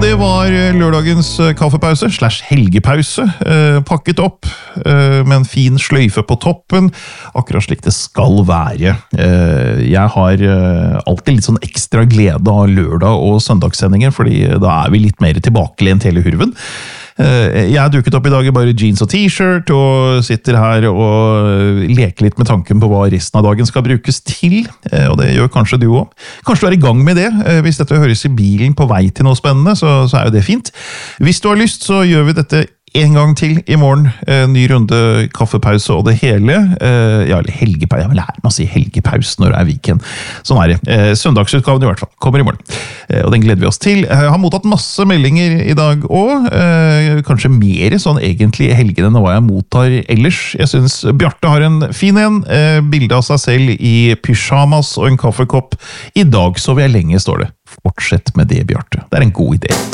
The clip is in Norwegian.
det var lørdagens kaffepause, / helgepause, pakket opp med en fin sløyfe på toppen, akkurat slik det skal være. Jeg har alltid litt sånn ekstra glede av lørdag- og søndagssendinger, fordi da vi litt mer tilbakelent hele hurven. Jeg har duket opp i dag i bare jeans og t-shirt, og sitter her og leker litt med tanken på hva resten av dagen skal brukes til, og det gjør kanskje du også. Kanskje du er i gang med det. Hvis dette høres i bilen på vei til noe spennende, så jo det fint. Hvis du har lyst, så gjør vi dette en gang til i morgen. Ny runde, kaffepause og det hele. Ja, eller helgepause. Jeg vil lære meg å si helgepause når det weekend. Sånn det. Søndagsutgaven i hvert fall. Kommer i morgen. Og den gleder vi oss til. Jeg har mottatt masse meldinger i dag også. Kanskje mer sånn egentlig i helgen enn hva jeg mottar ellers. Jeg synes Bjarte har en fin en. Bilde av seg selv i pyjamas og en kaffekopp. I dag så vil jeg lenge, står det. Fortsett med det, Bjarte. Det en god idé.